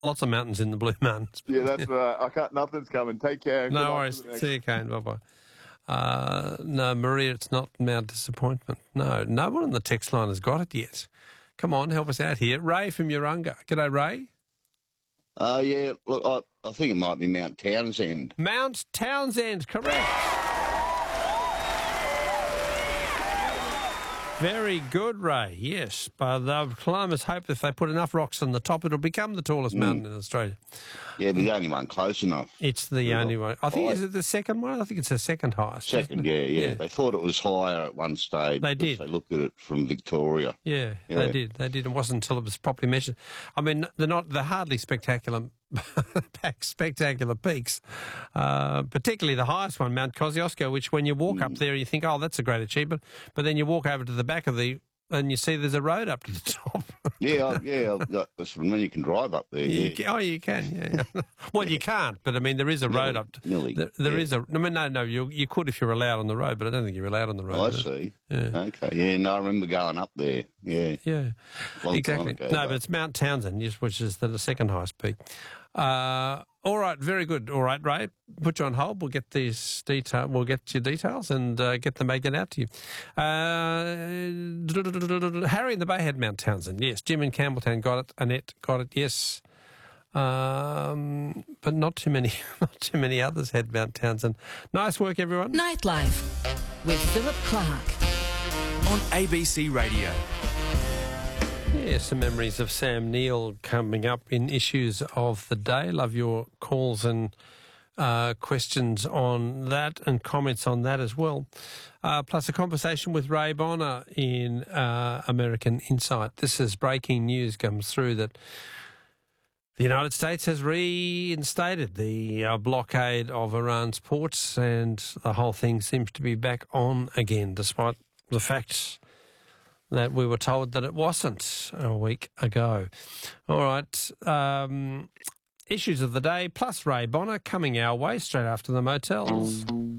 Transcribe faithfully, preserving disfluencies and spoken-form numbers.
lots of mountains in the Blue Mountains. Yeah, that's right. I can't. Nothing's coming. Take care. Good No luck worries. for the next- See you, Kane. Bye-bye. Uh, no, Maria, it's not Mount Disappointment. No, no one on the text line has got it yet. Come on, help us out here. Ray from Urunga. G'day, Ray. Uh, yeah, look, I, I think it might be Mount Townsend. Mount Townsend, correct. Very good, Ray. Yes, but the climbers hope if they put enough rocks on the top, it'll become the tallest Mm. mountain in Australia. Yeah, but the only one close enough. It's the Yeah. only one. I think Right. is it the second one? I think it's the second highest. isn't Second, it? yeah, yeah, Yeah. They thought it was higher at one stage. They because did. They looked at it from Victoria. Yeah, Yeah. they did. They did. It wasn't until it was properly measured. I mean, they're not. They're hardly spectacular, spectacular peaks. Uh, particularly the highest one, Mount Kosciuszko, which when you walk Mm. up there, you think, "Oh, that's a great achievement," but then you walk over to the back of the and you see there's a road up to the top. Yeah, I- yeah, I- that's when you can drive up there. You Yeah, ca- oh, you can. Yeah. yeah. Well, you can't, but I mean, there is a road Nearly, up. To, nearly, there there yeah. is a. I mean, no, no. You you could if you're allowed on the road, but I don't think you're allowed on the road. Oh, I but- see. Yeah. Okay, yeah, no, I remember going up there. Yeah, Yeah, long exactly. time ago. No, but it's Mount Townsend, yes, which is the, the second highest peak. Uh, all right, very good. All right, Ray, put you on hold. We'll get these detail. We'll get your details and uh, get the magnet out to you. Uh, Harry in the Bay had Mount Townsend. Yes, Jim in Campbelltown got it. Annette got it. Yes, um, but not too many. Not too many others had Mount Townsend. Nice work, everyone. Nightlife with Philip Clark on A B C Radio. Yeah, some memories of Sam Neill coming up in issues of the day. Love your calls and uh, questions on that and comments on that as well. Uh, plus a conversation with Ray Bonner in uh, American Insight. This is breaking news comes through that the United States has reinstated the uh, blockade of Iran's ports and the whole thing seems to be back on again, despite the fact that we were told that it wasn't a week ago. All right. Um, issues of the day, plus Ray Bonner coming our way straight after the motels.